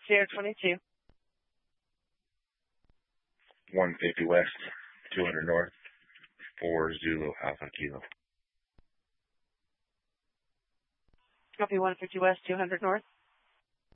Sierra 22. 150 West, 200 North, 4 Zulu Alpha Kilo. Copy 150 West, 200 North.